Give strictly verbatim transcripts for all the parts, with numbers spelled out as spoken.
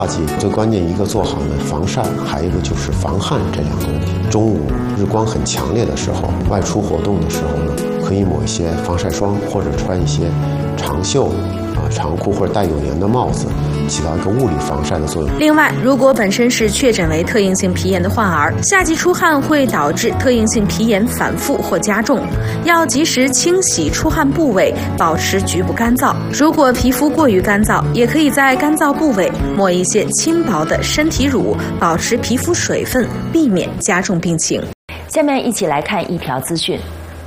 夏季最关键一个做好呢防晒，还有一个就是防汗这两个问题。中午日光很强烈的时候，外出活动的时候呢，可以抹一些防晒霜，或者穿一些长袖啊、长裤或者带有檐的帽子，起到一个物理防晒的作用。 另外，如果本身是确诊为特应性皮炎的患儿，夏季出汗会导致特应性皮炎反复或加重，要及时清洗出汗部位，保持局部干燥。如果皮肤过于干燥，也可以在干燥部位抹一些轻薄的身体乳，保持皮肤水分，避免加重病情。 下面一起来看一条资讯。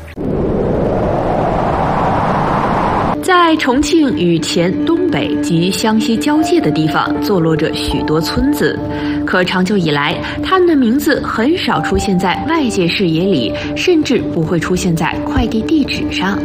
在重庆与黔东北及湘西交界的地方，坐落着许多村子。可长久以来，它们的名字很少出现在外界视野里，甚至不会出现在快递地址上。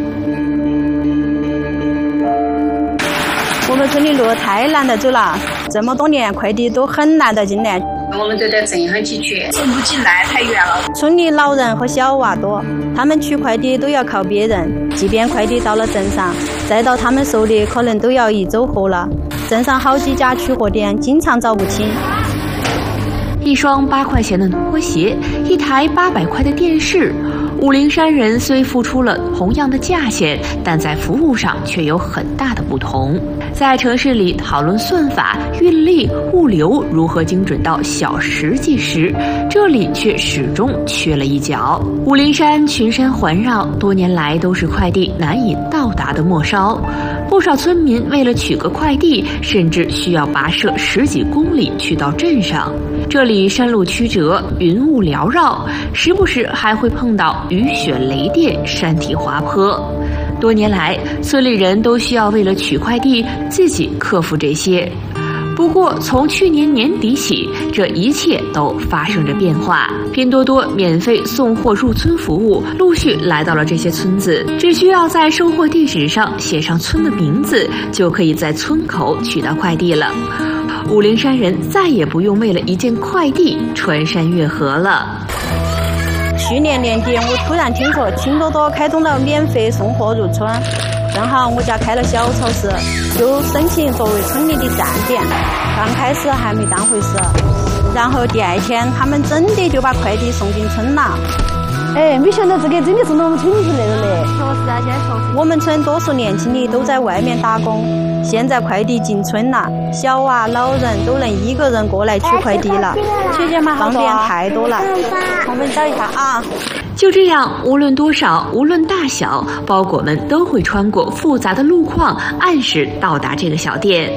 我们村的路太难得走了，这么多年快递都很难得进来。 我们都在镇很崎岖，走不进来，太远了。 村里老人和小娃多，他们取快递都要靠别人，即便快递到了镇上，再到他们手里可能都要一周后了。镇上好几家取货点经常找不清。 一双八块钱的拖鞋，一台八百块的电视。武陵山人虽付出了同样的价钱，但在服务上却有很大的不同。在城市里讨论算法、运力、物流如何精准到小时计时，这里却始终缺了一角。武陵山群山环绕，多年来都是快递难以到达的末梢。不少村民为了取个快递，甚至需要跋涉十几公里去到镇上。这里山路曲折，云雾缭绕，时不时还会碰到雨雪雷电，山体滑坡。多年来，村里人都需要为了取快递自己克服这些。不过，从去年年底起，这一切都发生着变化。拼多多免费送货入村服务陆续来到了这些村子，只需要在收货地址上写上村的名字，就可以在村口取到快递了。武陵山人再也不用为了一件快递穿山越河了。 去年年底，我突然听说拼多多开通了免费送货入村，正好我家开了小超市，就申请作为村里的站点。刚开始还没当回事，然后第二天他们真的就把快递送进村了。 哎，没想到这个真的送到我们村里去来了嘞！ 确实啊，现在确实。我们村多数年轻的都在外面打工，现在快递进村了，小娃、老人都能一个人过来取快递了，方便太多了。我们找一下啊。 就这样，无论多少，无论大小，包裹们都会穿过复杂的路况，按时到达这个小店。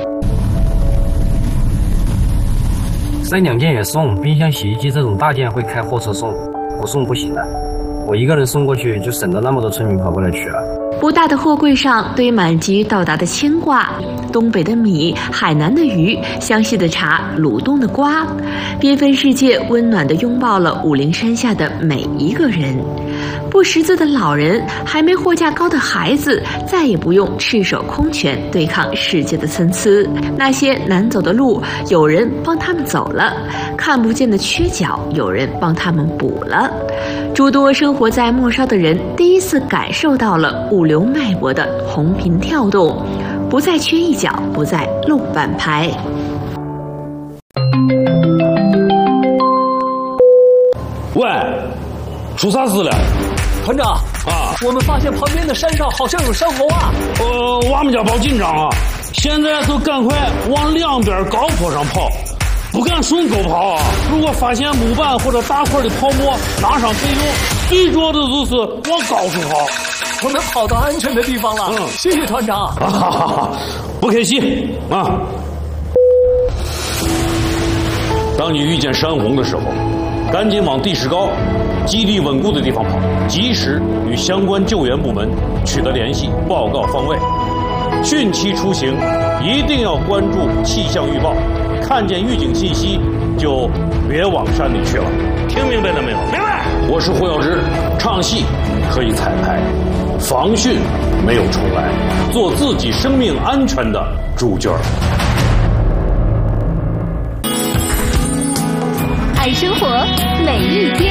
三两件也送，冰箱、洗衣机这种大件会开货车送，不送不行的。我一个人送过去，就省得那么多村民跑过来取了。 不大的货柜上堆满急于到达的牵挂，东北的米，海南的鱼，湘西的茶，鲁东的瓜，缤纷世界温暖地拥抱了武陵山下的每一个人。不识字的老人，还没货价高的孩子，再也不用赤手空拳对抗世界的参差。那些难走的路，有人帮他们走了；看不见的缺角，有人帮他们补了。诸多生活在末梢的人，第一次感受到了物流脉搏的同频跳动，不再缺一角，不再漏半拍。 喂，出啥事了？ 团长啊，我们发现旁边的山上好像有山猴啊！ 呃，我们家报紧张啊，现在就赶快往两边高坡上跑，不敢顺沟跑啊！如果发现木板或者大块的泡沫，拿上备用，最重要的就是往高处跑。 我们跑到安全的地方了，嗯，谢谢团长。 啊哈哈，不客气啊！当你遇见山洪的时候，赶紧往地势高、基地稳固的地方跑，及时与相关救援部门取得联系，报告方位。汛期出行一定要关注气象预报，看见预警信息就别往山里去了。听明白了没有？明白。我是胡耀之，唱戏可以彩排，防汛没有重来，做自己生命安全的主角。 爱生活，每一天。